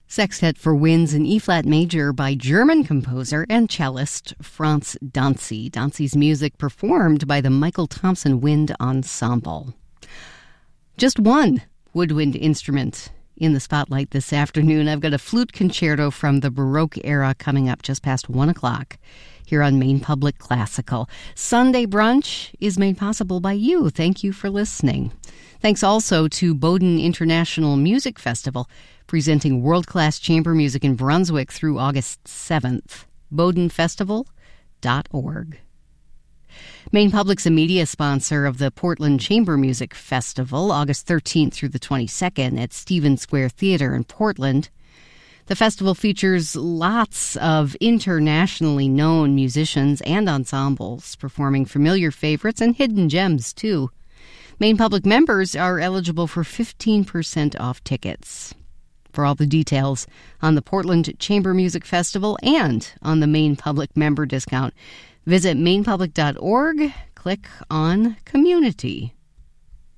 Sextet for Winds in E-flat major by German composer and cellist Franz Danzi. Danzi's music performed by the Michael Thompson Wind Ensemble. Just one woodwind instrument in the spotlight this afternoon. I've got a flute concerto from the Baroque era coming up just past 1 o'clock here on Maine Public Classical. Sunday Brunch is made possible by you. Thank you for listening. Thanks also to Bowdoin International Music Festival, presenting world-class chamber music in Brunswick through August 7th. BowdoinFestival.org. Maine Public's a media sponsor of the Portland Chamber Music Festival, August 13th through the 22nd at Stevens Square Theater in Portland. The festival features lots of internationally known musicians and ensembles performing familiar favorites and hidden gems, too. Maine Public members are eligible for 15% off tickets. For all the details on the Portland Chamber Music Festival and on the Maine Public member discount, visit mainepublic.org, click on Community.